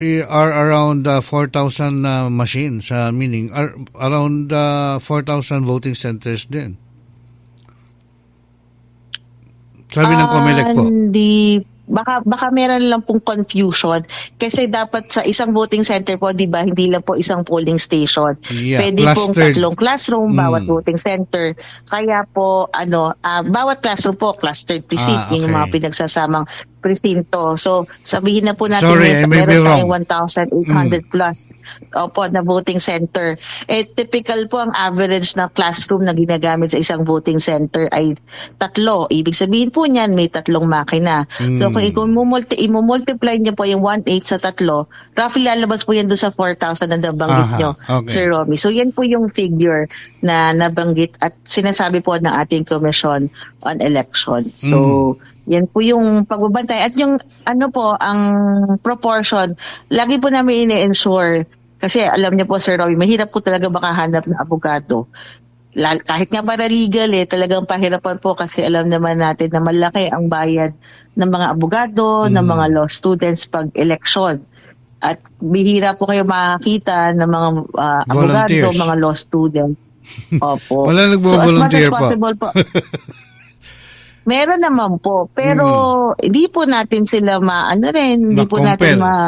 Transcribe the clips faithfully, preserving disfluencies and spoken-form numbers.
are around uh, four thousand uh, machines, uh, meaning are around uh, four thousand voting centers din. Sabi ng COMELEC po. Hindi, baka baka meron lang pong confusion kasi dapat sa isang voting center po, 'di ba, hindi lang po isang polling station. Yeah, Pwede pong clustered. tatlong classroom Mm. bawat voting center. Kaya po ano, ah, bawat classroom po clustered precinct, Ah, yung mga okay. pinagsasamang presinto. So sabihin na po natin Sorry, I may, may be meron wrong. tayong one thousand eight hundred plus opo na voting center. Eh typical po ang average na classroom na ginagamit sa isang voting center ay tatlo. Ibig sabihin po niyan may tatlong makina. So Mm. kung i-multi, i-multiply niyo po yung one eighth sa tatlo, roughly lalabas po yan doon sa four thousand na nabanggit Aha, niyo, okay. Sir Romy. So yan po yung figure na nabanggit at sinasabi po ng ating Commission on Election. So yan po yung pagbabantay. At yung ano po, ang proportion, lagi po namin ini-ensure kasi alam niyo po, Sir Romy, mahirap po talaga makahanap ng abogado. Lal- kahit nga para legal eh, talagang pahirapan po kasi alam naman natin na malaki ang bayad ng mga abogado, ng mga law students pag election. At bihira po kayo makakita ng mga ah, abogado, Volunteers. mga law students. Opo. Wala So as much as nagbo-volunteer po. possible po. Meron naman po, pero hindi po natin sila maano rin, hindi po natin Ma-compel. ma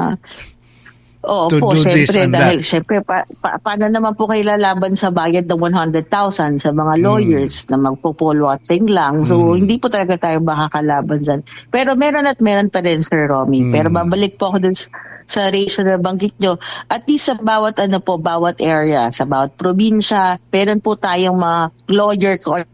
Oo To po, do this syempre, and dahil that. syempre, pa, pa, paano naman po kayo lalaban sa bayad ng one hundred thousand sa mga Mm. lawyers na magpo-poll watching lang. So, hindi po talaga tayo makakalaban dyan. Pero meron at meron pa rin, Sir Romy. Mm. Pero babalik po ako dun s- sa ratio na banggit nyo. At least sa bawat ano po, bawat area, sa bawat probinsya, meron po tayong mga lawyer coordinator.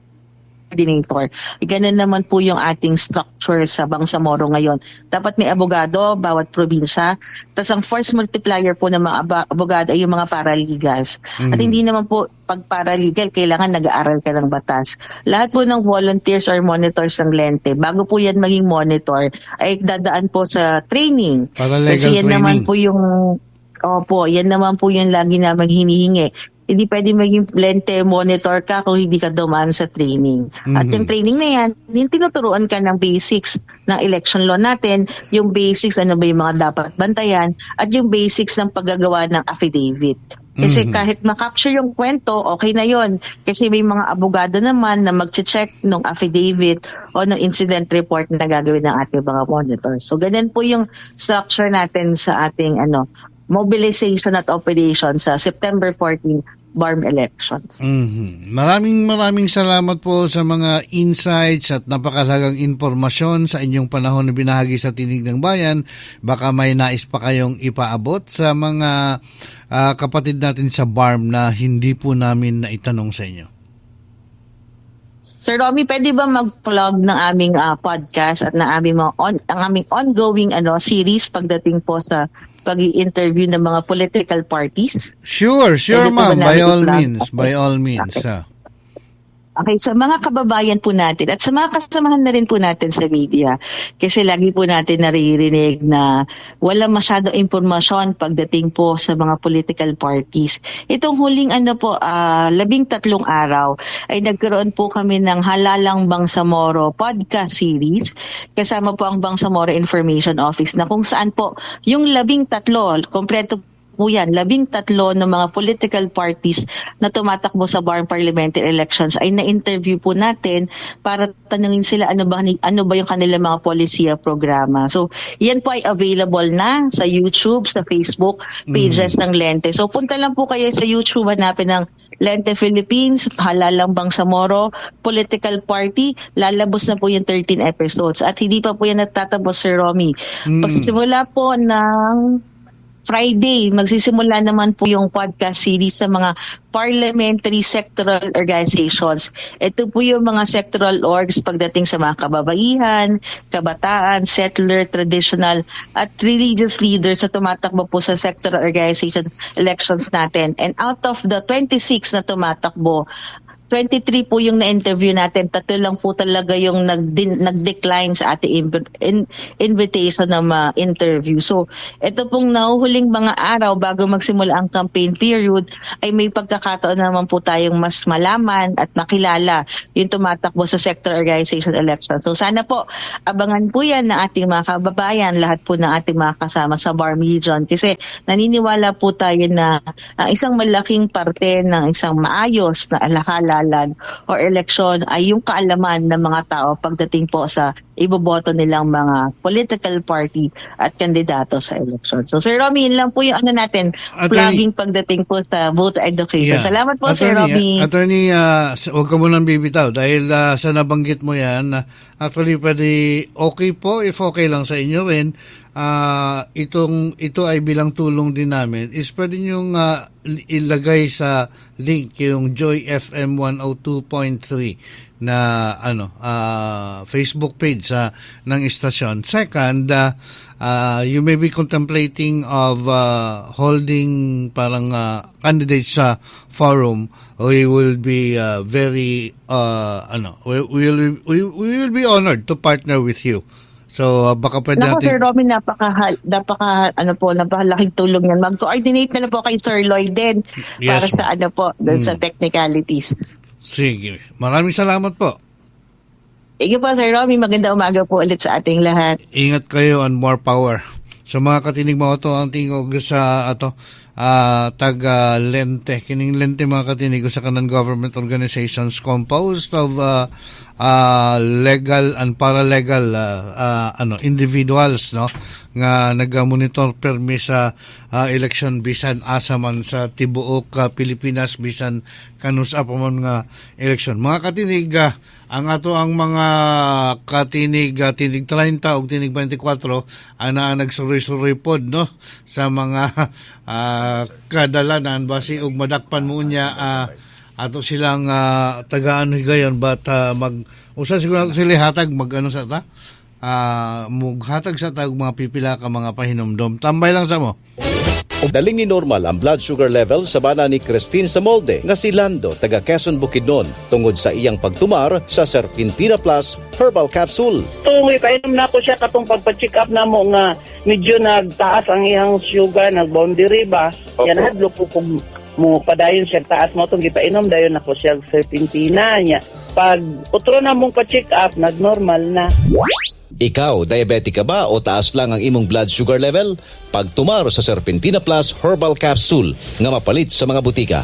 Ganun naman po yung ating structure sa Bangsamoro ngayon. Dapat may abogado bawat probinsya. Tapos ang force multiplier po ng mga aba- abogado ay yung mga paralegals. At hindi naman po pag paralegal, kailangan nag-aaral ka ng batas. Lahat po ng volunteers or monitors ng Lente, bago po yan maging monitor, ay dadaan po sa training. Paralegal Kasi yan training. naman po yung, opo, yan naman po yung lagi naman hinihingi. Hindi pwede maging Lente monitor ka kung hindi ka dumaan sa training. At yung training na yan, yung tinuturuan ka ng basics ng election law natin, yung basics, ano ba yung mga dapat bantayan, at yung basics ng paggagawa ng affidavit. Kasi kahit makapture yung kwento, okay na yon. Kasi may mga abogado naman na mag-check ng affidavit o ng incident report na gagawin ng ating mga monitor. So, ganun po yung structure natin sa ating ano mobilization at operation sa September fourteenth B A R M elections. Mhm. Maraming maraming salamat po sa mga insights at napakalagang impormasyon sa inyong panahon na binahagi sa Tinig ng Bayan. Baka may nais pa kayong ipaabot sa mga ah, kapatid natin sa B A R M na hindi po namin naitanong sa inyo. Sir Romy, pwede ba mag-plug ng aming ah, podcast at ng aming mga on, ang aming ongoing ano series pagdating po sa pag-i-interview ng mga political parties? Sure, sure Pwede po ba ma'am. By namin all i-plug? means, by Okay. all means. Okay. ah. Okay, sa mga kababayan po natin at sa mga kasamahan na rin po natin sa media, kasi lagi po natin naririnig na wala masyadong impormasyon pagdating po sa mga political parties. Itong huling ano po, ah, labing tatlong araw ay nagkaroon po kami ng Halalang Bangsamoro podcast series kasama po ang Bangsamoro Information Office na kung saan po yung labing tatlo, kompleto po yan, labing tatlo ng mga political parties na tumatakbo sa B A R M parliamentary elections ay na-interview po natin para tanungin sila ano ba, ano ba yung kanilang mga polisiya programa. So, yan po ay available na sa YouTube, sa Facebook pages ng Lente. So, punta lang po kayo sa YouTube, hanapin ng Lente Philippines, Halalang Bangsamoro, Political Party, lalabos na po yung thirteen episodes. At hindi pa po yan natatapos, Sir Romy. Pasimula po ng Friday, magsisimula naman po yung podcast series sa mga parliamentary sectoral organizations. Ito po yung mga sectoral orgs pagdating sa mga kababaihan, kabataan, settler, traditional, at religious leaders na tumatakbo po sa sectoral organization elections natin. And out of the twenty-six na tumatakbo, twenty-three po yung na-interview natin. Tatlo lang po talaga yung nag nag-decline sa ating inv- in- invitation na ma-interview. So, ito pong nahuhuling mga araw bago magsimula ang campaign period ay may pagkakataon naman po tayong mas malaman at makilala yung tumatakbo sa sector organization election. So, sana po abangan po yan ng ating mga kababayan, lahat po ng ating mga kasama sa B A R M region. Kasi naniniwala po tayo na ang isang malaking parte ng isang maayos na alakala o eleksyon ay yung kaalaman ng mga tao pagdating po sa iboboto nilang mga political party at kandidato sa eleksyon. So Sir Romy, yun lang po yung ano natin, plugging pagdating po sa voter education. Yeah. Salamat po, Attorney, Sir Romy. Attorney, uh, huwag ka munang bibitaw dahil uh, sa nabanggit mo yan, uh, actually pwede okay po if okay lang sa inyo rin. Uh, itong ito ay bilang tulong din namin is pwede niyong uh, ilagay sa link yung Joy F M one oh two point three na ano uh, Facebook page uh, ng istasyon. Second, uh, uh, you may be contemplating of uh, holding parang uh, candidates sa forum. We will be uh, very uh, ano we, we will we, we will be honored to partner with you. So, uh, baka pwede natin... Naku, Sir Robin, napaka, napaka, ano po, napakalaking tulong yan. Mag-coordinate na, na po kay Sir Lloyd din yes, para sa, ano po, dun hmm. sa technicalities. Sige. Maraming salamat po. Sige po, Sir Robin. Maganda umaga po ulit sa ating lahat. Ingat kayo and more power. Sa mga katinig mga ito, ang tingog sa ato, uh, taga-lente. Kining lente mga katinig sa kanan government organizations composed of uh, uh, legal and paralegal uh, uh, ano individuals no nga naga-monitor permi sa uh, election bisan asa man sa tibuok uh, Pilipinas bisan kanus pa man nga election. Mga katinig, uh, ang ato ang mga katinig uh, tinig thirty ug tinig twenty-four ana nagsuroy-suroy pod no sa mga uh, kadalanan basi og madakpan mo niya uh, ato silang uh, tagaan higayon but uh, mag usa siguro sila hatag mag ano sa ta uh, mughatag sa tag mga pipila ka mga pahinomdom. Tambay lang sa mo. Daling ni normal ang blood sugar level sa bana ni Christine Samolde nga si Lando taga Quezon Bukidnon tungod sa iyang pagtumar sa Serpentina Plus Herbal Capsule. Tungoy painom na ko siya katong pagpa-check up na mo nga medyo nagtaas ang iyang sugar, nag-boundary ba? Okay. Yan hadlo ko kung mo padayon siya taas mo itong gipainom dayon ako siya Serpentina niya. Pag utro na mong pa-check up, nag-normal na. Ikaw, diabetic ka ba o taas lang ang imong blood sugar level? Pagtumar sa Serpentina Plus Herbal Capsule nga mapalit sa mga butika.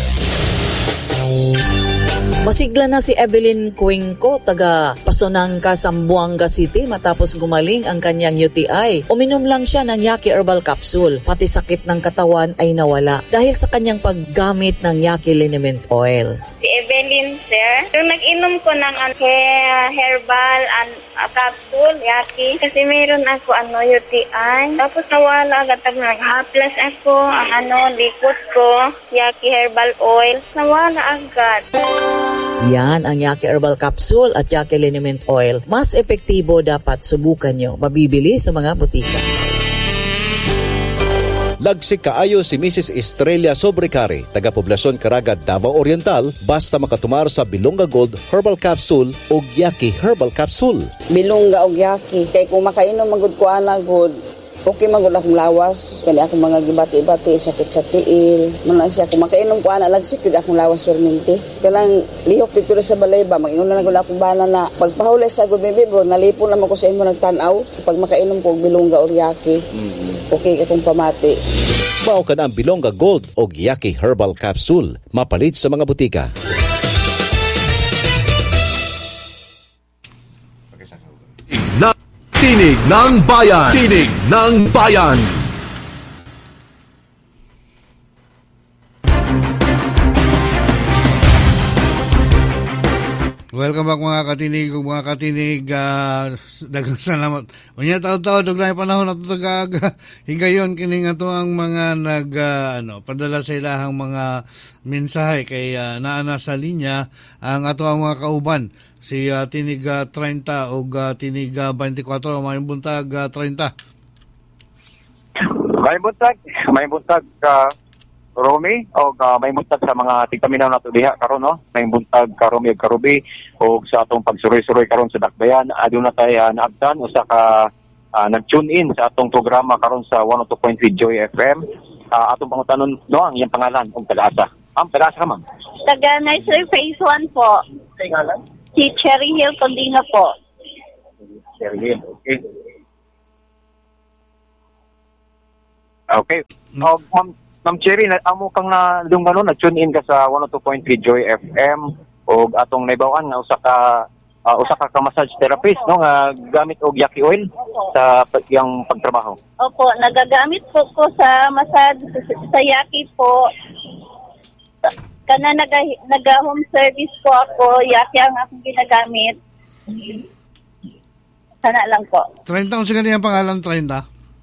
Masigla na si Evelyn Cuenco, taga Pasonangka, Zamboanga City matapos gumaling ang kanyang U T I. Uminom lang siya ng Yaki Herbal Capsule, pati sakit ng katawan ay nawala dahil sa kanyang paggamit ng Yaki Liniment Oil. Si Evelyn, sir, yung nag-inom ko ng uh, herbal and uh, capsule, Yaki, kasi mayroon ako ano, U T I. Tapos nawala agad, nag-haplas ako, ang ano, liquid ko, Yaki Herbal Oil, nawala agad. Yan ang Yaki Herbal Capsule at Yaki Liniment Oil. Mas epektibo, dapat subukan nyo. Mabibili sa mga butika. Lagsik kaayo si Missus Estrella Sobrecari, taga Poblasyon Caraga, Davao Oriental, basta makatumar sa Bilonga Gold Herbal Capsule o Yaki Herbal Capsule. Bilonga o Yaki, kay kung makainom magud ko ana good, okay magud akong lawas, kani akong mga gibati-bati, sakit sa tiil, man siya kung makainom ko ana lagsik gud akong lawas perminti. Kanang lihok pipiro sa balay ba, mag-inom na gud akong bana na pagpahuli sa gud bibi bro, nalipon naman ko sa imo nagtan-aw pag makainom ko og Bilonga o Yaki. Mm-hmm. Okay akong pamati. Mao ka na ang Bilonga Gold o Yaki Herbal Capsule, mapalit sa mga butika. Na Tinig ng Bayan. Tinig ng Bayan. Welcome back mga katinig ug mga katinig, uh, daghang salamat. Unya taw-taw dug na panahon nato tagag higayon kining ato ang mga nag uh, ano padala sa ilahang mga mensahe kay uh, naa na sa linya ang ato ang mga kauban si uh, tinig uh, thirty ug uh, tinig uh, twenty-four may buntag uh, thirty. May buntag, may buntag ka uh, Romy, o uh, may buntag sa mga tigpaminaw na diha karon no. May buntag karomi ug karubi o sa atong pagsuroy-suroy karon sa Dakbayan. Aduna tay uh, naabtan usa ka uh, nag-tune in sa atong programa karon sa one oh two point three Joy F M. Uh, atong pangutanon no ang iyang pangalan ug taga-asa. Am taga-asa ka ma'am? Taga Nursery Phase one po. Pangalan? Si Cherry Hill Condina po. Cherry Hill, okay. Okay. Oh, ma'am Ma'am Cherry, na, amo kang na lungano na tune in ka sa one oh two point three Joy F M o atong naibawan nga usa ka uh, usa ka, ka massage therapist no nga gamit og yaki oil sa yang pagtrabaho. Opo, nagagamit po ko sa massage sa, sa yaki po. Kana naga naga home service po ako, yaki ang akong ginagamit. Sana lang po. thirty unsa ganyan pangalan thirty?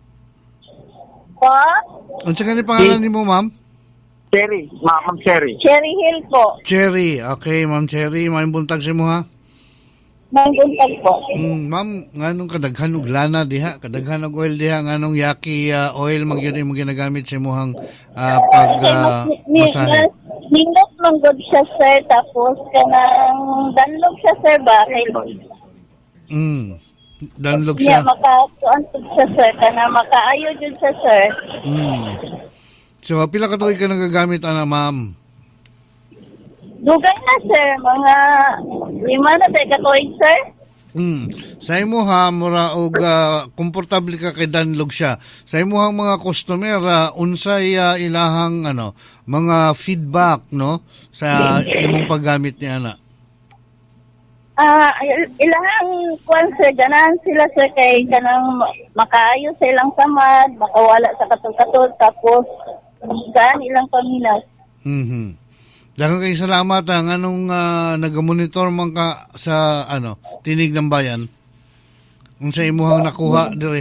Po? Unsa ganyan pangalan nimo, ma'am? Cherry, ma'am Cherry. Cherry Hill po. Cherry. Okay, ma'am Cherry, may buntag sa imo ha. May buntag po. Mm, ma'am, nganong kadaghan og lana diha, kadaghan og oil diha, nganong yaki uh, oil man gyud mo ginagamit sa imong uh, pag uh, masahe. Nindot man gud siya sir, tapos kanang danlog siya sir ba? Mm. Danlog Yeah, siya. maka-tuan siya sir, kana makaayo jud siya sir. Mm. So, pila ka tuig ka nagagamit ana, ma'am? Dugay na sir, mga lima na tayo katuig sir. Mm. Sa imo ha, mura og uh, komportable ka kay danlog siya. Sa imo hang mga customer, uh, unsay uh, ilahang ano, mga feedback no sa imong paggamit ni ana? Ah, uh, ilahang kwan sir, ganahan sila sir kay kanang makaayo sa ilang samad, makawala sa katul-katul, tapos saan ilang paminaw. Mhm. Daghang kay salamat ang anong uh, nagamonitor man ka sa ano, Tinig ng Bayan. Unsa imong nakuha dire?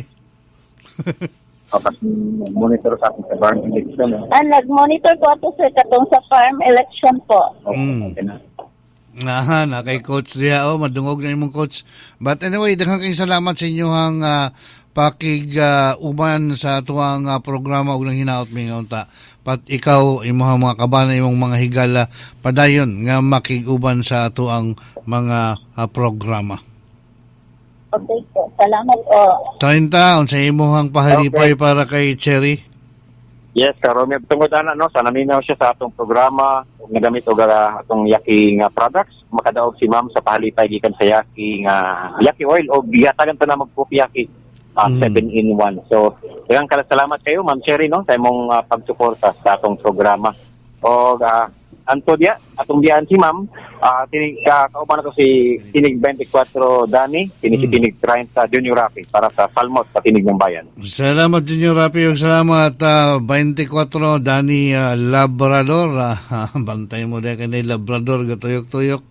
Tapos monitor sa ating farm election. Ah, nag-monitor ko ato sir katong sa farm election po. Mm. Aha, na kay coach diha oh, madungog na imong coach. But anyway, daghang kay salamat sa inyohang uh, pakig uh, uban sa tuwang uh, programa ug nang hinaot mi nga unta. Pat ikaw imong mga kabana imong mga higala padayon nga makig-uban sa tuang mga uh, programa. Okay po. Salamat po. thirty unsa imong pahalipay okay para kay Cherry? Yes, karon may tungod ana no, sa naminaw siya sa atong programa, nagamit og uh, atong yaki nga products, makadaog si ma'am sa pahalipay gikan sa yaki nga yaki oil o gihatagan ta na magpupi yaki uh, mm. seven in one. So, daghang kala salamat kayo Ma'am Cherry no sa imong uh, pagsuporta sa atong programa. Og uh, anto dia atong diyan si ma'am, uh, tinig uh, kauban ko si Tinig twenty-four Dani, tinig mm. Tinig thirty sa Junior Rapi para sa Palmot sa Tinig ng Bayan. Salamat Junior Rapi ug salamat uh, twenty-four Dani uh, Labrador. Uh, bantay mo dai kanay Labrador gatuyok-tuyok.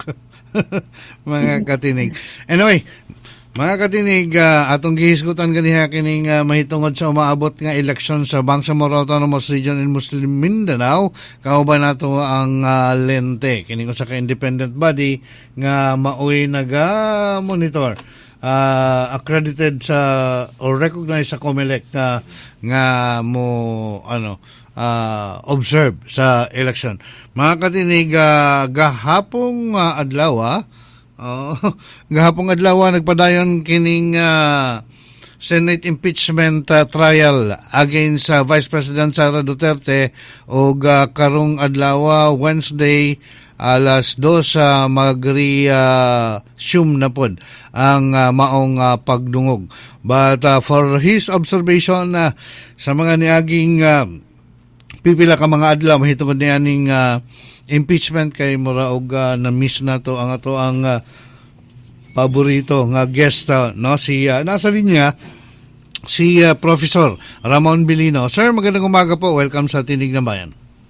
Mga katinig. Anyway, mga katinig, uh, atong gihisgutan ganiha kining uh, mahitungod sa umaabot nga eleksyon sa Bangsamoro Autonomous Region in Muslim Mindanao. Kauban nato ang uh, Lente, kining usa ka independent body nga maoy naga-monitor, uh, accredited sa or recognized sa COMELEC na nga mo ano uh, observe sa election. Mga katinig, uh, gahapong uh, adlaw ah, Oh, gahapong adlaw nagpadayon kining uh, Senate impeachment uh, trial against uh, Vice President Sara Duterte og uh, karong adlaw Wednesday alas dos sa uh, magri uh, siyum na pod ang uh, maong uh, pagdungog. But uh, for his observation uh, sa mga niaging uh, pipila ka mga adlaw mahitungod nianing uh, impeachment kay mura og uh, na-miss na to ang ato ang uh, paborito nga guest uh, no si uh, nasa linya si uh, Professor Ramon Bilino. Sir, magandang umaga po. Welcome sa Tinig ng Bayan.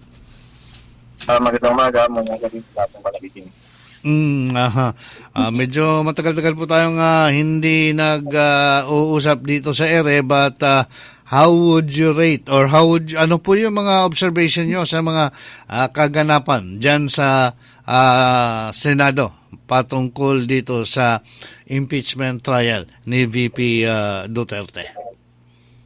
Uh, magandang umaga mga kapatid sa atong panabitin. Mm, aha. Uh, medyo matagal-tagal po tayong uh, hindi nag-uusap uh, dito sa ere, but uh, how would you rate or how would you, ano po yung mga observation nyo sa mga uh, kaganapan dyan sa uh, Senado patungkol dito sa impeachment trial ni V P uh, Duterte?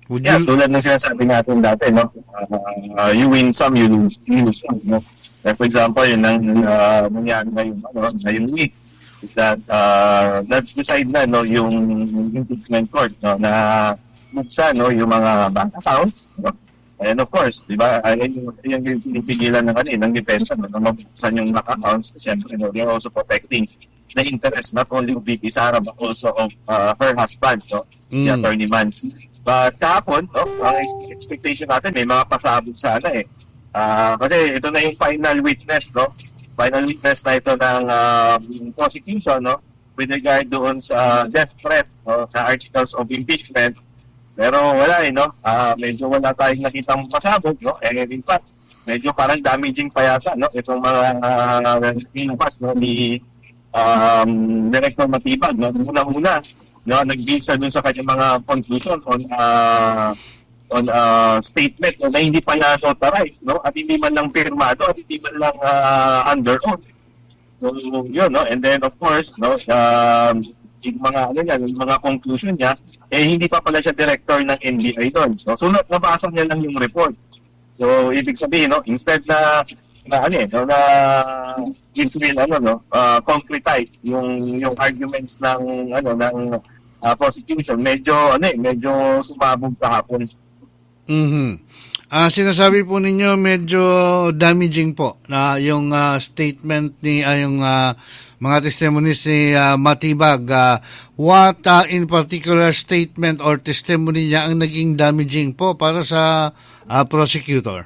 Would Yeah, you... tulad ng sinasabi natin dati, no? Uh, you win some, you lose, you lose some, no? Like for example, yun ang uh, nangyari ngayong, ano, ngayong week is that uh, that-decide na, no, yung impeachment court, no, na buksa, no, yung mga bank accounts, no? And of course, di ba, ayan yung, yung pinipigilan ng kanil, ng depensa, no, na mabuksan yung bank accounts, siyempre, no, they're also protecting the interest not only of V P Sara but also of uh, her husband, no, mm. si Attorney Mans. But kahapon, no, ang expectation natin, may mga pasabog sana eh. Uh, kasi ito na yung final witness, no, final witness na ito ng uh, prosecution, no, with regard doon sa death threat, no, sa articles of impeachment. Pero wala eh, no? Uh, medyo wala tayong nakitang pasabog, no? Eh, in fact, medyo parang damaging pa yata, no? Itong mga uh, inupas, no? Ni um, Director Matibag, no? Una-una, no? Nag-bisa dun sa kanyang mga conclusion on uh, on uh, statement, no? Na hindi pa na-notarize, no? At hindi man lang pirmado, at hindi man lang uh, under oath. So, yun, no? And then, of course, no? Um, yung mga, ano yan, yung mga conclusion niya, eh hindi pa pala siya director ng N B I doon. So, so nabasa niya lang yung report. So, ibig sabihin, no, instead na na ano eh, no, na is will ano no, uh, concretize yung yung arguments ng ano ng uh, prosecution, medyo ano eh, medyo sumabog kahapon. Mhm. Ah, sinasabi po ninyo medyo damaging po na yung uh, statement ni uh, yung uh, mga testimonies ni uh, Matibag. Uh, what uh, in particular statement or testimony niya ang naging damaging po para sa uh, prosecutor?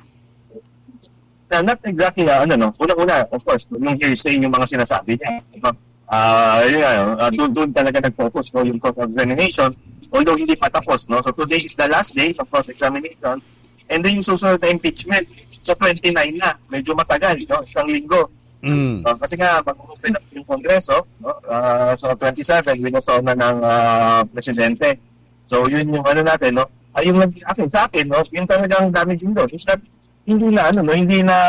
Uh, not exactly, uh, ano no. Una-una, of course, nung hearsay yung mga sinasabi niya. Ah, uh, yun, uh, doon doon talaga nag-focus, no, yung cross-examination. Although hindi pa tapos, no. So today is the last day of cross-examination. And then yung susunod na impeachment, so twenty-nine na, medyo matagal, no, isang linggo. Mm. Uh, kasi nga, mag-open up yung Kongreso, no? uh, so twenty-seven, winotso na ng uh, Presidente. So yun yung ano natin, no? Ay, yung akin, sa akin, no? Yung talagang damaging doon is that hindi na, ano, no? Hindi na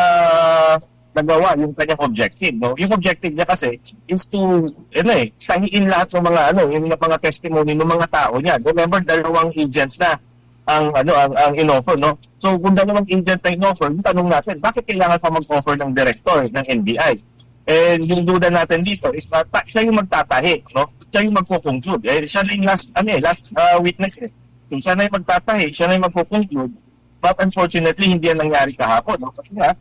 nagawa yung kanyang objective, no? Yung objective niya kasi is to, ano eh, tangiin lahat ng mga, ano, yung mga testimony ng mga tao niya. Remember, dalawang agents na ang ano ang, ang inoffer, no? So kung dalawang agent na inoffer, yung tanong natin, bakit kailangan pa mag-offer ng director ng N B I? And yung duda natin dito is na ta- siya yung magtatahi, no? Siya yung magko-conclude. Eh, siya na yung last, ano eh, last uh, witness eh. Kung siya na yung magtatahi, siya na yung magko-conclude. But unfortunately, hindi yan nangyari kahapon, no? Kasi nga,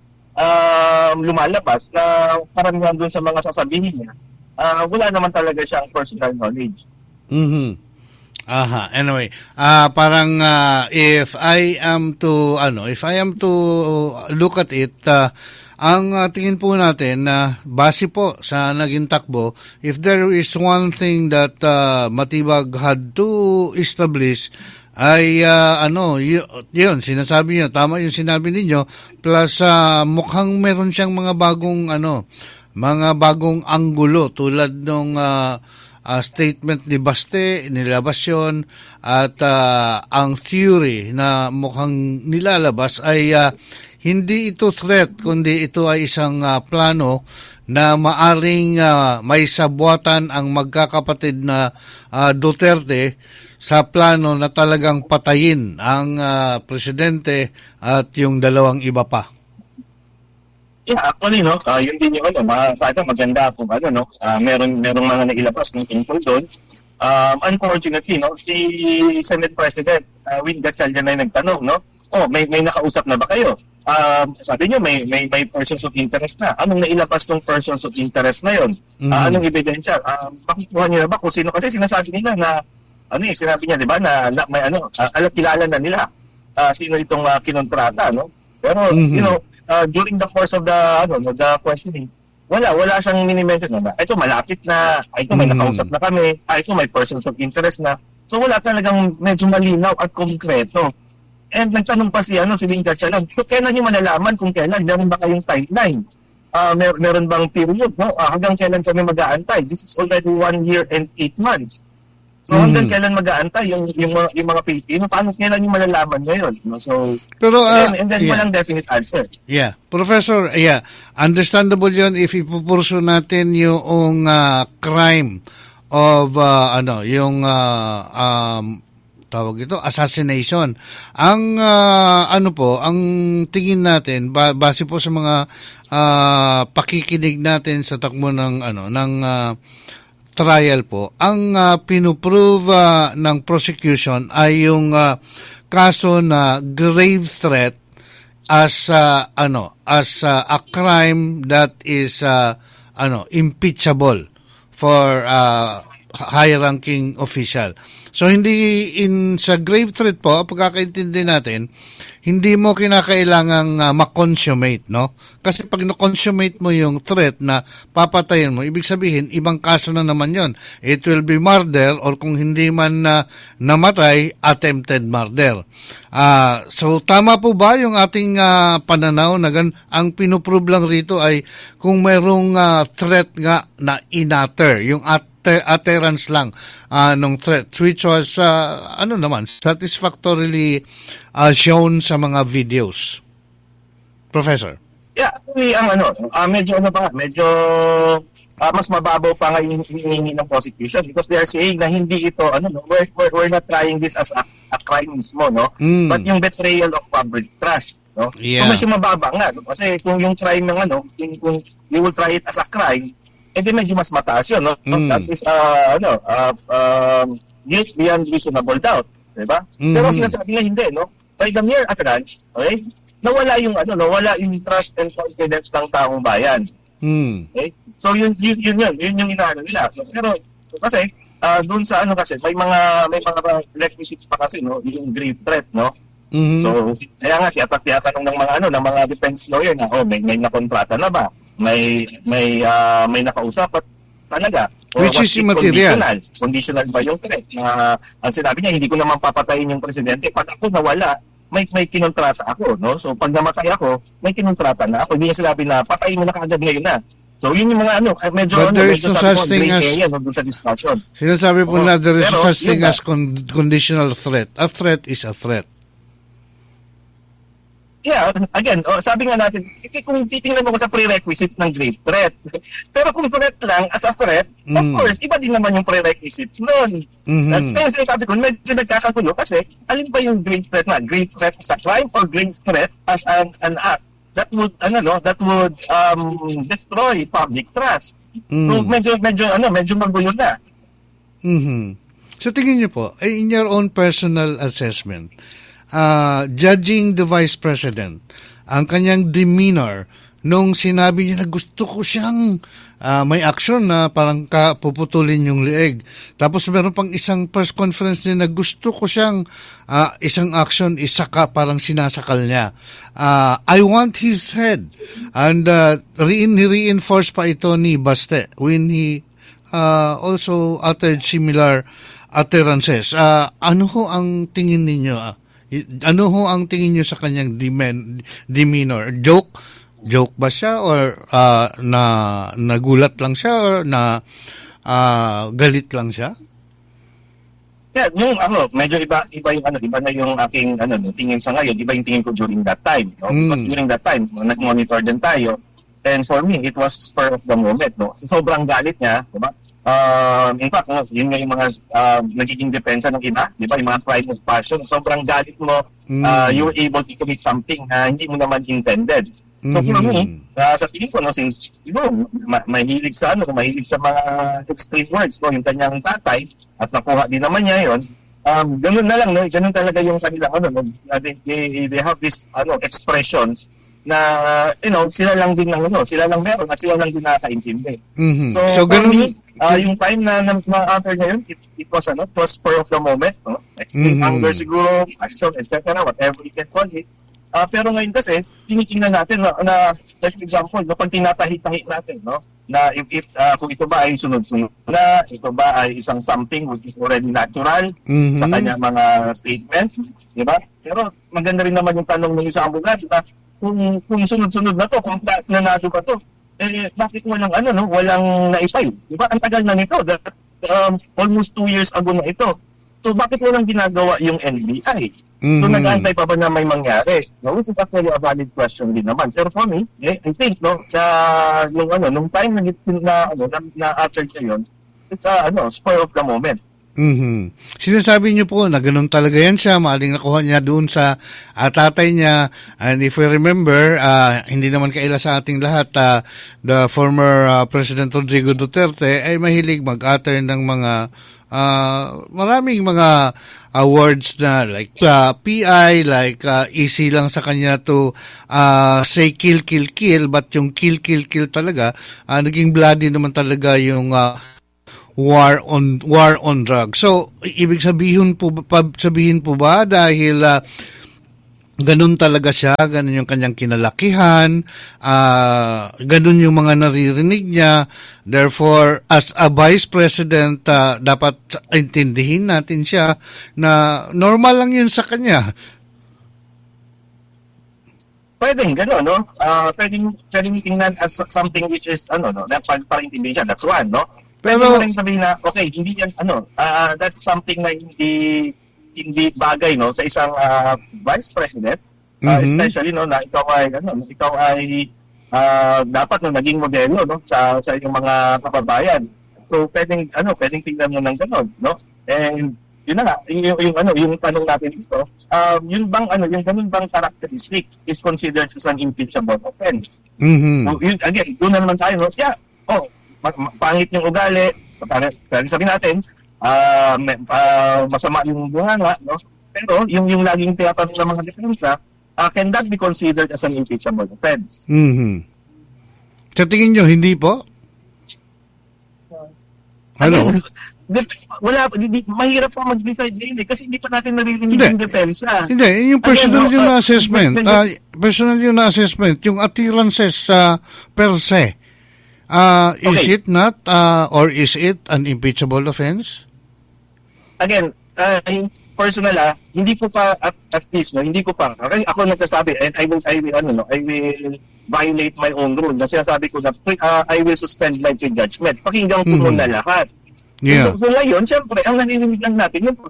um, lumalabas na karamihan doon sa mga sasabihin niya, uh, wala naman talaga siyang personal knowledge. Mhm. Aha, anyway, uh, parang uh, if I am to ano, if I am to look at it, uh, ang uh, tingin po natin na uh, base po sa naging takbo, if there is one thing that uh, Matibag had to establish ay uh, ano, y- yun, sinasabi niyo, tama yung sinabi niyo, plus uh, mukhang meron siyang mga bagong ano, mga bagong anggulo tulad nung uh, Uh, statement ni Baste, nilabas yun, at uh, ang theory na mukhang nilalabas ay uh, hindi ito threat, kundi ito ay isang uh, plano na maaring uh, may sabuatan ang magkakapatid na uh, Duterte sa plano na talagang patayin ang uh, presidente at yung dalawang iba pa. Yeah, actually, no, uh, yun din yung ano, mga maganda kung ano, no, uh, meron, merong mga nailabas ng tungkol doon. Um, unfortunately, no, si Senate President uh, Win Gatchalian ay nagtanong, no, oh, may may nakausap na ba kayo? Um, sabi niyo, may, may, may persons of interest na. Anong nailabas ng persons of interest na yun? Mm-hmm. Uh, anong ebidensya? Um, pakikuha niyo na ba kung sino? Kasi sinasabi nila na, ano eh, sinabi niya, di ba, na, na may ano, uh, alam, kilala na nila uh, sino itong uh, kinontrata, no? Pero, mm-hmm. you know, Uh, during the course of the ano the questioning, wala wala siyang mini-mention na ito malapit na, ay ito may mm. nakausap na kami, ay ito may persons of interest na. So wala talagang medyo malinaw at konkreto. And nagtanong pa si ano si Win Gatchalian, so kailan niyo malalaman kung kailan, meron ba kayong timeline? Uh, mer- meron bang period, no? Uh, hanggang kailan kami mag-aantay? This is already one year and eight months. So mm. hanggang kailan mag-aantay yung yung mga, yung mga Pilipino? Paano kailan yung malalaman ngayon? No? So pero uh, and, and then yeah. walang definite answer. Yeah, Professor, yeah, understandable yun if ipupurso natin yung uh, crime of uh, ano, yung uh, um, tawag ito, assassination. Ang uh, ano po, ang tingin natin ba, base po sa mga uh, pakikinig natin sa takbo ng ano ng uh, trial po, ang uh, pinuprove uh, ng prosecution ay yung uh, kaso na grave threat as uh, ano as uh, a crime that is uh, ano impeachable for uh, high-ranking official. So hindi in sa grave threat po, pagkakaintindi natin, hindi mo kinakailangang uh, ma-consummate, no? Kasi pag na-consummate mo yung threat na papatayin mo, ibig sabihin ibang kaso na naman 'yon. It will be murder or kung hindi man uh, namatay, attempted murder. Uh, so tama po ba yung ating uh, pananaw na gan ang pinuprove lang rito ay kung mayroong uh, threat nga na inatter, yung at utterance lang uh, ng threat, which was uh, ano naman satisfactorily uh, shown sa mga videos. Professor? Yeah, actually, ang ano, uh, medyo ano pa, medyo uh, mas mababaw pa nga yung hinihingi ng prosecution because they are saying na hindi ito, ano, no, we're, we're, we're not trying this as a, a crime mismo, no? Mm. But yung betrayal of public trust, no? Yeah. So, medyo mababa nga, no? Kasi kung yung crime ng ano, kung, kung you will try it as a crime, eh di medyo mas mataas yun, no? Mm. That is, uh, ano, uh, um, guilt beyond reasonable doubt, diba? Mm. Pero sinasabi na hindi, no? By the mere utterance, okay? Nawala yung, ano, nawala yung trust and confidence ng taong bayan. Mm. Okay? So, yun, yun, yun, yun, yun yung inaano nila. Pero, kasi, uh, dun sa ano kasi, may mga, may mga requisites pa kasi, no? Yung grave threat, no? Mm-hmm. So, kaya nga, tiyatak-tiyatanong ng mga, ano, ng mga defense lawyer na, oh, may, may nakontrata na ba? may may uh, may nakausap at talaga which is immaterial. Conditional. Conditional ba yung threat? Na ang sinabi niya, hindi ko naman papatayin yung presidente. Pag ako nawala, may may kinontrata ako, no? So pag namatay ako, may kinontrata na ako. Hindi niya sinabi na patayin mo na kaagad ngayon na. So yun yung mga ano, medyo But ano, there is medyo no such thing as area, no, sa discussion. Sinasabi po oh, na there is pero, no such thing as con- conditional threat. A threat is a threat. Yeah, again, oh, sabi nga natin, kung titingnan mo ko sa prerequisites ng grave threat. Pero kung threat lang as a threat, mm. of course, iba din naman yung prerequisites noon. Mm-hmm. At kaya sinasabi ko, medyo nagkakagulo kasi alin ba yung grave threat na? Grave threat as a crime or grave threat as an, an act that would, ano, no, that would um, destroy public trust. Mm. So medyo, medyo, ano, medyo magulo na. Mm-hmm. So tingin niyo po, in your own personal assessment, Uh, judging the Vice President, ang kanyang demeanor nung sinabi niya na gusto ko siyang uh, may action na parang ka, puputulin yung leeg. Tapos meron pang isang press conference niya na gusto ko siyang uh, isang action, isa ka, parang sinasakal niya. Uh, I want his head. And uh, re-reinforce pa ito ni Baste when he uh, also uttered similar utterances. Uh, ano ho ang tingin ninyo? Uh, Ano ho ang tingin nyo sa kanyang demen, demeanor? Joke? Joke ba siya? Or uh, na nagulat lang siya? Or na uh, galit lang siya? Yeah, yung ano, medyo iba iba yung ano, iba na yung aking ano, tingin sa ngayon, iba yung tingin ko during that time. No? Mm. Because during that time, nag-monitor din tayo. And for me, it was spur of the moment. No? Sobrang galit niya, di ba? Uh, in fact, no, yun nga yung mga uh, nagiging depensa ng iba, di ba? Yung mga crime of passion. Sobrang galit mo, mm. uh, you were able to commit something na hindi mo naman intended. So, mm-hmm. for me, uh, sa tingin ko, no, since, you know, ma- mahilig sa ano, mahilig sa mga extreme words, no, yung kanyang tatay, at nakuha din naman niya yun, um, ganun na lang, no, ganun talaga yung kanilang, ano, no, they, they, they have this, ano, expressions na, you know, sila lang din ng, ano, sila lang meron at sila lang din nakakaintindi. Mm-hmm. So, so, for ganun, me, uh, yung time na na-utter na yun, it, it was, ano, it was spur of the moment, no, extreme mm-hmm. anger siguro, action, et cetera, whatever you can call it. Uh, pero ngayon kasi, tinitingnan natin na, na like for example, no, pag tinatahi-tahi natin, no, na if, if uh, kung ito ba ay sunod-sunod na, ito ba ay isang something which is already natural mm-hmm. sa kanya mga statement, di ba? Pero maganda rin naman yung tanong ng isang abogado, di ba? Kung, kung sunod-sunod na to, kung nanado ba to, eh, bakit walang ano, no, walang na-file? Di ba? Ang tagal na nito, that, um, almost two years ago na ito. So, bakit walang ginagawa yung N B I? Mm-hmm. So, nag-aantay pa ba na may mangyari? No, which is actually a valid question din naman. Pero for me, eh, I think, no, na, nung, ano, nung time na, na, ano, na, na after siya yun, it's a, ano, spur of the moment. Mm-hmm. Sinasabi niyo po na ganun talaga yan siya, maaling nakuha niya doon sa uh, tatay niya. And if we remember, uh, hindi naman kaila sa ating lahat, uh, the former uh, President Rodrigo Duterte ay mahilig mag-utter ng mga uh, maraming mga awards na like uh, P I, like uh, easy lang sa kanya to uh, say kill, kill, kill, but yung kill, kill, kill talaga, uh, naging bloody naman talaga yung uh, war on war on drugs. So ibig sabihin po pa, sabihin po ba dahil uh, ganun talaga siya, ganun yung kanyang kinalakihan, uh, ganun yung mga naririnig niya, therefore as a vice president uh, dapat intindihin natin siya na normal lang yun sa kanya. Pwedeng gano'n, no? Uh, pwedeng, pwedeng tingnan as something which is, ano, no? Na parintindihin siya, that's one, no? Pero rin sabihin na, okay, hindi yan, ano, uh, that's something na hindi hindi bagay, no, sa isang uh, vice president, uh, mm-hmm. especially, no, na ikaw ay, ano, ikaw ay uh, dapat na naging modelo, no, sa sa iyong mga kababayan. So, pwedeng, ano, pwedeng tingnan mo ng gano'n, no? And, yun na nga, yung, yung, ano, yung tanong natin dito, um, yun bang, ano, yung ganun bang characteristic is considered as an impeachable offense? Mm-hmm. So, yun, again, doon na naman tayo, no? Yeah, oh, pangit yung ugali, pwede sabihin natin, uh, uh, masama yung bunganga, no? Pero yung yung laging tinatanong ng mga depensa, uh, can that be considered as an impeachable offense? Mm-hmm. Sa tingin nyo, hindi po? Hello? Again, wala, hindi, mahirap pa mag-decide din eh, kasi hindi pa natin naririnig yung depensa. Hindi, yung personal Again, yung no, na-assessment, uh, personal yung na-assessment, yung appearances uh, per se, Uh, is okay. it not, uh, or is it an impeachable offense? Again, uh, personal ah, hindi ko pa, at, at least, no, hindi ko pa, okay, ako nagsasabi, and I will, I will, ano, no, I will violate my own rule, na sinasabi ko na, uh, I will suspend my judgment. Pakinggan ko mm-hmm. muna lahat. Yeah. So, so ngayon, siyempre, ang nanininig lang natin, yung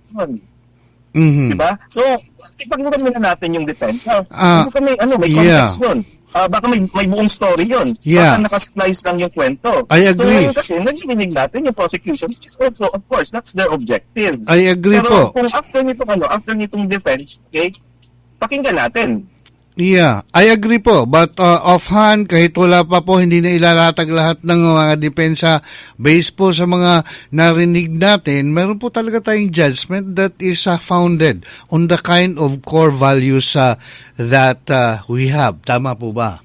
mm-hmm. diba? So, ipagmuran muna natin yung defense. Uh, uh, may, ano, may context yeah. nun. Uh, baka may, may buong story yun. Yeah. Baka nakasplice lang yung kwento. I agree. So, kasi nagdinig natin yung prosecution, which is also, of course, that's their objective. I agree Pero po. kung after nitong, ano, after nitong defense, okay, pakinggan natin. Yeah, I agree po. But uh, offhand, kahit wala pa po, hindi na ilalatag lahat ng mga depensa based po sa mga narinig natin, meron po talaga tayong judgment that is uh, founded on the kind of core values uh, that uh, we have. Tama po ba?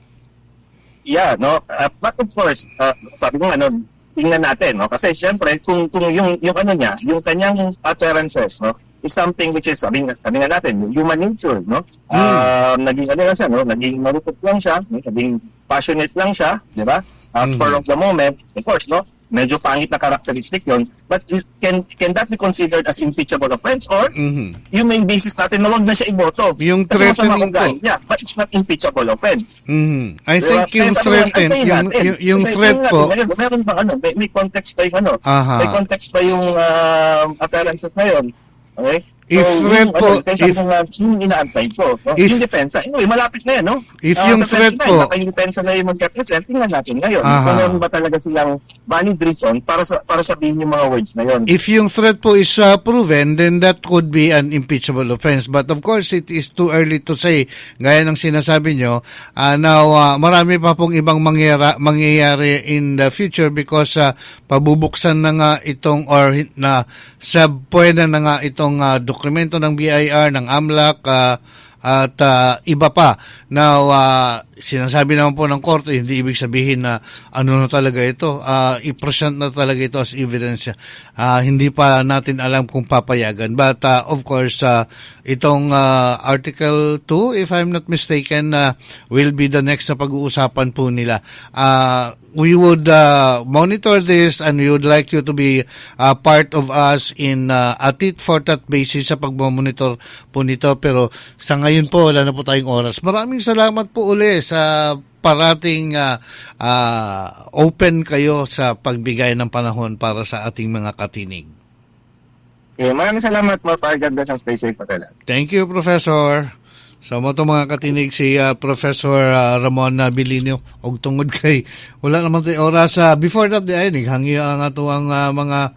Yeah, no. Uh, but of course, uh, sabi ko ano, tingnan natin, no? Kasi syempre, kung, kung yung, yung ano niya, yung kanyang utterances, no? Is something which is, sabi, sabi nga natin, human nature, no? Mm. Uh, naging ano lang siya, no? Naging marupot lang siya, no? Naging passionate lang siya, di ba? As mm-hmm. spur of the moment, of course, no? Medyo pangit na characteristic yon, but is, can can that be considered as impeachable offense, or mm-hmm. yung main basis natin na wag na siya iboto? Yung threatening po. Yeah, but it's not impeachable offense. Mm-hmm. I diba? think yung threaten, yung, yung, yung threat po. Meron, meron ba ano? May, may context ba yung ano? Aha. May context ba yung uh, appearances na yun? Okay? If so, threat yung, po, ano, if, yung, uh, yung inaantay po, no? if, yung depensa, anyway, malapit na yan, no? If uh, yung threat po, baka yung depensa na yung mag-represent, tingnan natin ngayon. Aha. Kung meron ba talaga silang valid reason para sa para sabihin yung mga words na yun. If yung threat po is uh, proven, then that could be an impeachable offense. But of course, it is too early to say. Gaya ng sinasabi nyo, uh, now, uh, marami pa pong ibang mangyara, mangyayari in the future because uh, pabubuksan na nga itong, or na sabpuena na nga itong uh, dokumento ng B I R, ng A M L A C, uh, at uh, iba pa. Now, uh, sinasabi naman po ng korte, hindi ibig sabihin na ano na talaga ito, uh, i-present na talaga ito as evidence. Uh, hindi pa natin alam kung papayagan. But uh, of course, uh, itong uh, Article two, if I'm not mistaken, uh, will be the next na pag-uusapan po nila. Uh, we would uh, monitor this and we would like you to be uh, part of us in uh, a tit-for-tat basis sa pag-monitor po nito. Pero sa ngayon po, wala na po tayong oras. Maraming salamat po uli sa parating uh, uh, open kayo sa pagbigay ng panahon para sa ating mga katinig. Okay, maraming salamat mo para God bless ang Stay Safe Patela. Thank you, Professor. Sa mo to mga katinig si uh, Professor uh, Ramon uh, Bilinio og tungod kay wala naman tayo oras. Uh, before that, di ay naghangi ang ato ang uh, mga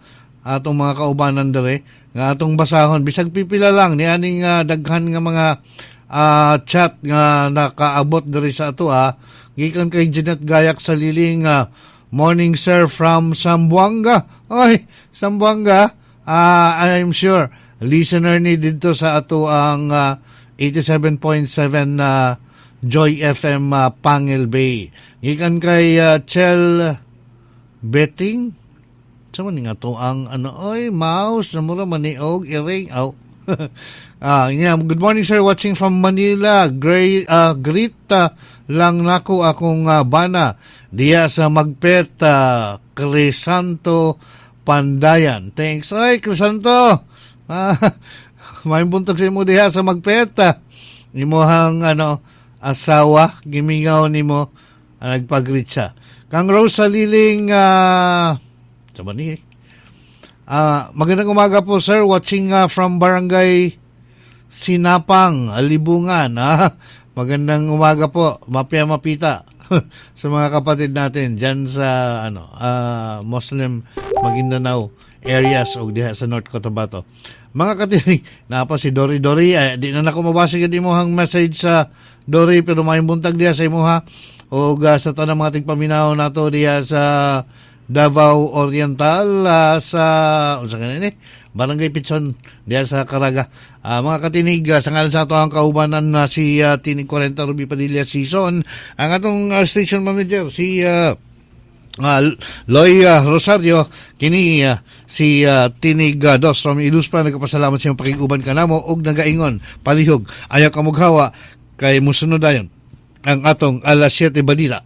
atong mga kaubanan dere nga atong basahon bisag pipila lang ni aning uh, daghan nga mga uh, chat nga nakaabot dere sa ato ah. Gikan kay Jeanette Gayak sa liling uh, morning sir from Zamboanga. Oy, Zamboanga. Uh, I'm sure listener ni dito sa ato ang uh, eighty-seven point seven uh, Joy F M uh, Pangil Bay. Gikan kay uh, Chel Betting. Sama ni nga to ang ano oy mouse na mura maniog iring aw. ah, yeah, good morning sir, watching from Manila. Great uh, great uh, lang nako akong uh, bana diya sa Magpet uh, Crisanto Pandayan. Thanks oy Crisanto. Ah, may buntog sa imo diha sa Magpet. Uh, imuhang ano asawa gimingaw nimo uh, nagpagreet siya. Kang Rose Liling uh, sama ni uh, magandang umaga po sir, watching uh, from Barangay Sinapang, Libungan. Ah, magandang umaga po, mapya mapita sa mga kapatid natin dyan sa ano uh, Muslim Maguindanao areas o diha sa North Cotabato. Mga katinig, napa si Dori Dori, eh, di na nako mabasa gid imong message sa Dori pero may buntag diha sa imuha o uh, sa tanang mga tigpaminaw nato diha sa Davao Oriental uh, sa unsa kanini Barangay Pitson diha sa Caraga. Uh, mga katinig, uh, sa ngalan sa ato ang kaubanan na uh, si uh, Tinig forty Ruby Padilla Season, ang atong uh, station manager si uh, uh, Loy uh, Rosario, kini uh, si uh, Tinig uh, Dos from Iluspa. Nagpasalamat sa iyong pakiguban kanamo og nagaingon palihog ayaw kamughawa kay musunod dayon ang atong alas siyete balita.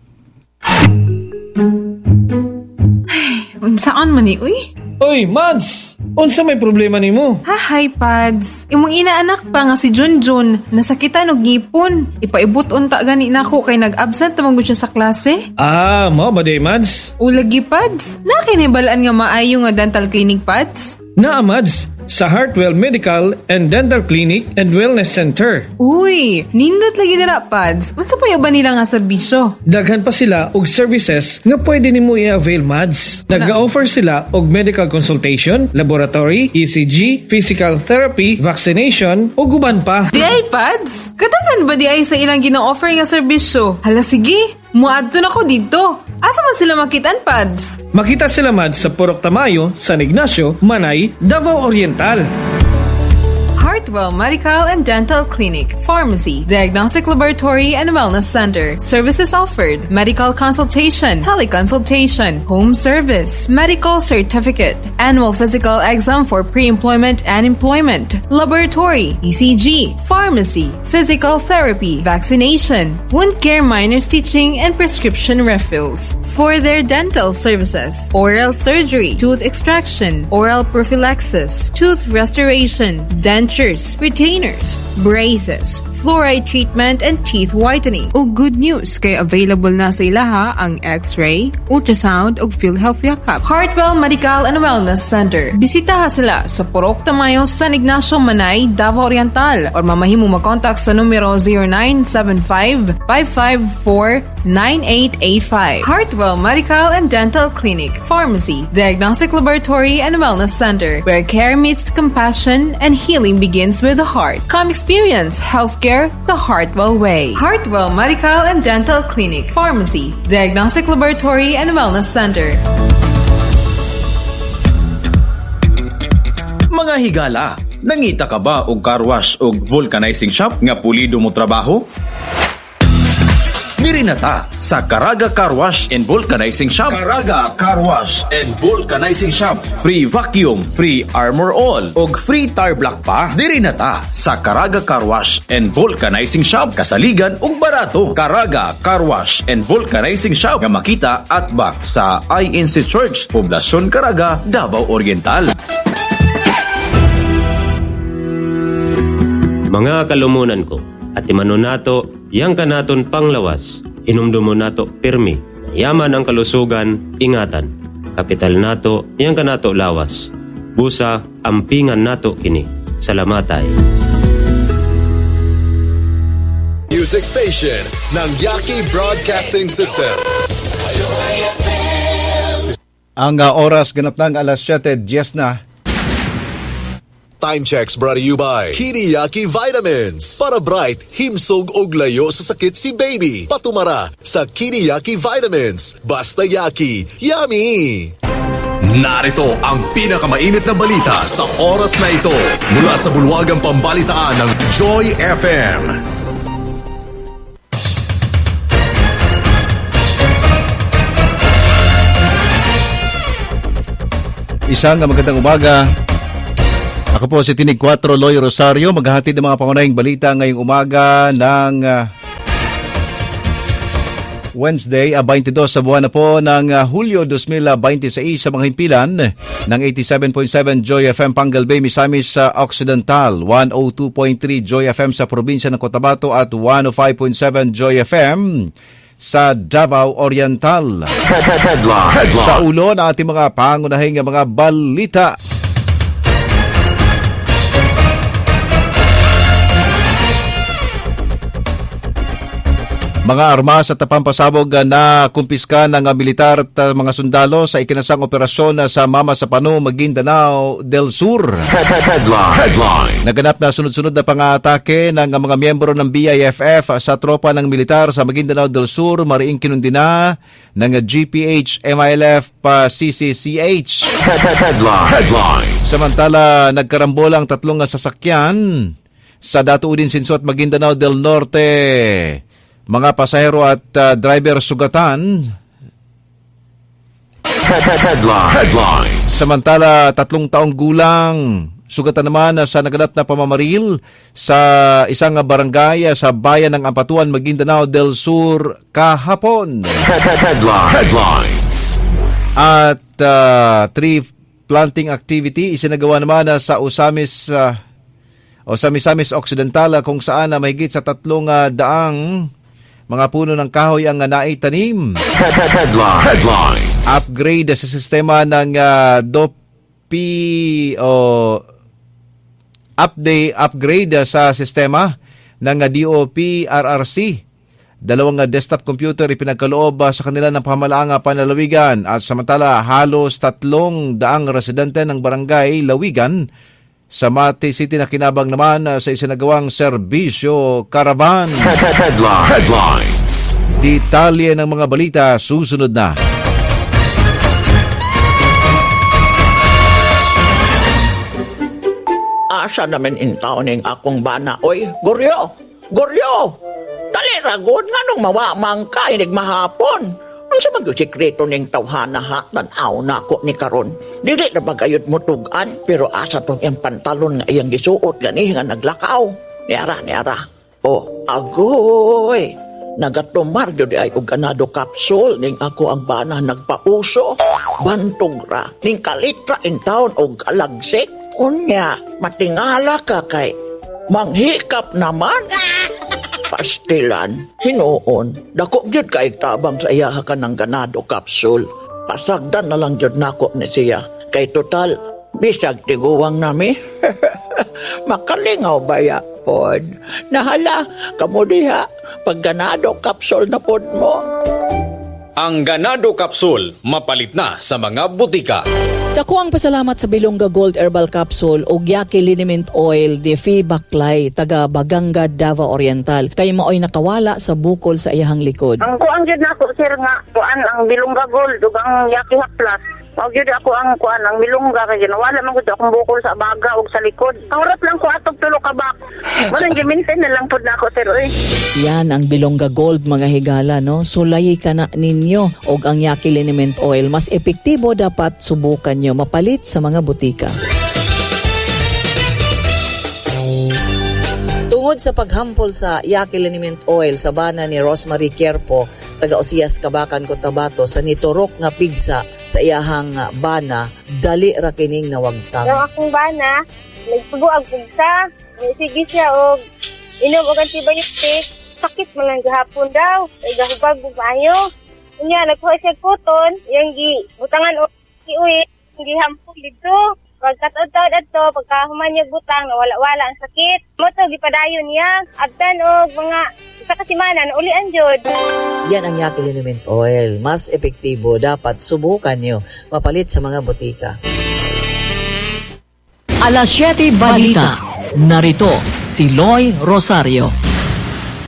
Unsaan man ni, uy? Oy, Mads! Unsa may problema nimo? Ha, hi, Pads. Imong inaanak pa nga si Junjun, nasakitan og ngipon. Ipaibot unta gani nako kay nag-absent tamang siya sa klase. Ah, mo ba day, Mads? Ulagi, Pads. Nakinibalaan nga maayo nga dental clinic, Pads? Naa, Mads. Sa Heartwell Medical and Dental Clinic and Wellness Center. Uy, nindot lagi dira, Pads. Unsa pa ba nila nga serbisyo? Daghan pa sila og services nga pwede nimo i-avail, Mads. Nag-offer sila og medical consultation, laboratory, E C G, physical therapy, vaccination ug uban pa. Di ay, Pads? Katagan ba di ay sa ilang gina-offer nga serbisyo? Hala, sige. Muadto na ko dito. Asa man sila makitaan, Pads? Makita sila, Mads, sa Purok Tamayo, San Ignacio, Manay, Davao Oriental. Heartwell Medical and Dental Clinic, Pharmacy, Diagnostic Laboratory and Wellness Center. Services offered: medical consultation, teleconsultation, home service, medical certificate, annual physical exam for pre-employment and employment, laboratory, E C G, pharmacy, physical therapy, vaccination, wound care, minor stitching, and prescription refills. For their dental services: oral surgery, tooth extraction, oral prophylaxis, tooth restoration, denture, retainers, braces, fluoride treatment, and teeth whitening. O good news, kay available na sa ilaha ang X-ray, ultrasound, ug PhilHealth Yakap. Heartwell Medical and Wellness Center. Bisitaha sila sa Purok Tamayo, San Ignacio, Manay, Davao Oriental, or mamahimo mag-contact sa numero zero nine seven five, five five four, nine eight eight five. Heartwell Medical and Dental Clinic, Pharmacy, Diagnostic Laboratory and Wellness Center, where care meets compassion and healing begins with the heart. Come experience healthcare the Heartwell way. Heartwell Medical and Dental Clinic, Pharmacy, Diagnostic Laboratory and Wellness Center. Mga higala, nangita ka ba og car wash og vulcanizing shop nga pulido mo trabaho? Diri na ta sa Caraga Car Wash and Vulcanizing Shop. Caraga Car Wash and Vulcanizing Shop. Free vacuum, free armor all, og free tire block pa. Diri na ta sa Caraga Car Wash and Vulcanizing Shop. Kasaligan ug barato. Caraga Car Wash and Vulcanizing Shop nga makita at back sa I N C Church, Poblasyon Caraga, Davao Oriental. Mga kalumunan ko, at imanon nato, yang kanaton panglawas, inumdumo nato pirmi, yaman ang kalusugan, ingatan, kapital nato, yang kanato lawas, busa, ampingan nato kini, salamatay. Music Station ng Yaki Broadcasting System. Ang uh, oras ganap ng alas siyete diyes na. Time checks brought to you by Kiniyaki Vitamins. Para bright, himsog og layo sa sakit si baby. Patumara sa Kiniyaki Vitamins. Basta yaki, yummy! Narito ang pinakamainit na balita sa oras na ito mula sa bulwagang pambalitaan ng Joy F M. Isang magandang umaga. Ako po si Tinig four Loy Rosario, maghahatid ng mga pangunahing balita ngayong umaga ng uh, Wednesday, uh, twenty-two sa buwan na po ng uh, Hulyo twenty twenty-six sa mga himpilan ng eighty-seven point seven Joy F M Pangal Bay, Misamis sa uh, Occidental, one oh two point three Joy F M sa probinsya ng Cotabato at one oh five point seven Joy F M sa Davao Oriental. Headline. Headline. Sa ulo ng ating mga pangunahing mga balita. Mga armas at pampasabog na kumpiska ng militar at mga sundalo sa ikinasang operasyon sa Mama sa Pano, Maguindanao del Sur. Headline. Headline. Naganap na sunod-sunod na pang-aatake ng mga miyembro ng B I F F sa tropa ng militar sa Maguindanao del Sur, mariing kinundina ng G P H M I L F pa C C C H. Headline. Headline. Samantala, nagkarambola ang tatlong sasakyan sa Datuudin Sinsot, Maguindanao del Norte. Mga pasahero at uh, driver sugatan. Headline. Headline. Samantala, tatlong taong gulang sugatan naman sa naganap na pamamaril sa isang barangay sa bayan ng Ampatuan, Maguindanao del Sur kahapon. Headline. Headline. At uh, tree planting activity isinagawa naman sa Usamis uh, Osamis-Samis Occidental, kung saan uh, mahigit sa tatlong uh, daang mga puno ng kahoy ang naitanim. Headline. Headline. Upgrade sa sistema ng uh, D O P I o update upgrade sa sistema ng uh, D O P R R C. Dalawang uh, desktop computer ipinagkaloob uh, sa kanila ng pamahalaang panlalawigan, at samantala halos tatlong daang residente ng barangay Lawigan sa Mati City na kinabang naman uh, sa isinagawang serbisyo karaban. Headline. Headline. Detalye ng mga balita susunod na. Asa naman intaw ning akong bana, oy, Goryo! Goryo! Dali ragod nga nung mawamang ka inig mahapon. Ano sa mag-sikreto ning tawhana ha, tanaw na ako ni karon. Dili na bagayod mo tugan, pero asa tong yung pantalon nga iyang gisuot gani nga naglakaw. Niara, niara. O, agoy! Nagatumar yun ay og ganado kapsul ning ako ang bana nagpauso. Bantog ra, ning kalitra in town og alagsik. Unya, matingala ka kay manghikap naman. Pastilan, hinuon, dako gyud kay tabang sa iya ka ng ganado kapsul. Pasagdan na lang gyud nako ni siya. Kay total, bisag tiguwang nami. Makalingaw baya pod. Nahala, kamo diha, pag ganado kapsul na pod mo. Ang ganado kapsul, mapalit na sa mga butika. Dako ang pasalamat sa Bilongga Gold Herbal Capsule o Yaki Liniment Oil de Fi Baklay, taga Baganga, Davao Oriental. Kay maoy nakawala sa bukol sa iyahang likod. Ang kuan jud nako sir nga kuan ang Bilongga Gold ug ang Yaki Haplas. Mao jud ako ang kuan ang milungga kay wala man gud akong bukol sa baga ug sa likod. Kaurat lang ko atog tulo ka bak. Walang giminten na lang pud nako sir oy. Yan ang Bilongga Gold mga higala no. Sulayi ka na ninyo og ang Yaki Liniment Oil. Mas epektibo dapat subukan nyo mapalit sa mga butika. Tungod sa paghampol sa Yaki Liniment Oil sa bana ni Rosemary Kierpo, taga Osias, Kabakan, Cotabato, sa niturok nga pigsa sa iyahang bana, dali ra kining nawagtang. Yung akong bana, nagsubo ang pigsa, sige siya og inom og antibiotic, sakit man lang gahapon daw, ay gahubag og maayo. Unya nagkuha siya kuton, yang gi butangan og iuwi, gihampol dito. Pagkataod-taod ato, pagkahuman niya butang, nawala-wala ang sakit. Mo to gipadayon niya, abtan og mga sa kasimanan, ulian jud. Yan ang Yaki Liniment Oil. Mas epektibo. Dapat subukan nyo. Mapalit sa mga butika. Alas siyete Balita. Narito si Loy Rosario.